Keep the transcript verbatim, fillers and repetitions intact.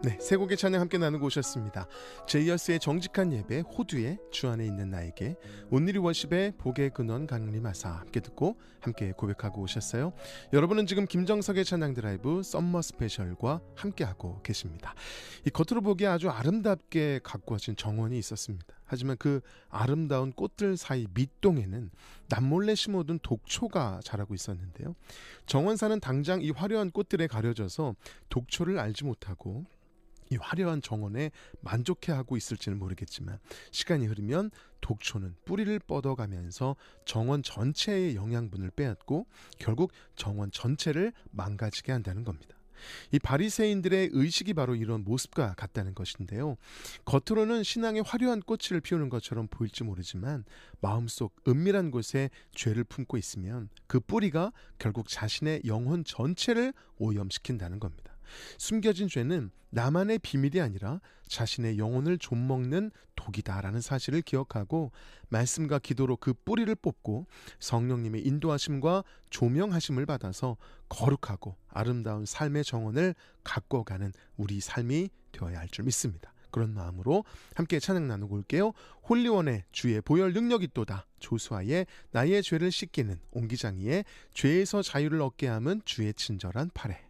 네, 세 곡의 찬양 함께 나누고 오셨습니다. 제이어스의 정직한 예배, 호두의 주 안에 있는 나에게, 온누리 워십의 복의 근원 강림하사 함께 듣고 함께 고백하고 오셨어요. 여러분은 지금 김정석의 찬양 드라이브 썸머 스페셜과 함께하고 계십니다. 이 겉으로 보기에 아주 아름답게 가꾸어진 정원이 있었습니다. 하지만 그 아름다운 꽃들 사이 밑동에는 남몰래 심어둔 독초가 자라고 있었는데요. 정원사는 당장 이 화려한 꽃들에 가려져서 독초를 알지 못하고 이 화려한 정원에 만족해하고 있을지는 모르겠지만, 시간이 흐르면 독초는 뿌리를 뻗어가면서 정원 전체의 영양분을 빼앗고 결국 정원 전체를 망가지게 한다는 겁니다. 이 바리새인들의 의식이 바로 이런 모습과 같다는 것인데요. 겉으로는 신앙의 화려한 꽃을 피우는 것처럼 보일지 모르지만 마음속 은밀한 곳에 죄를 품고 있으면 그 뿌리가 결국 자신의 영혼 전체를 오염시킨다는 겁니다. 숨겨진 죄는 나만의 비밀이 아니라 자신의 영혼을 좀먹는 독이다라는 사실을 기억하고 말씀과 기도로 그 뿌리를 뽑고 성령님의 인도하심과 조명하심을 받아서 거룩하고 아름다운 삶의 정원을 가꿔가는 우리 삶이 되어야 할 줄 믿습니다. 그런 마음으로 함께 찬양 나누고 올게요. 홀리원의 주의 보혈 능력이 또다, 조수아의 나의 죄를 씻기는, 옹기장이의 죄에서 자유를 얻게 함은 주의 친절한 팔에.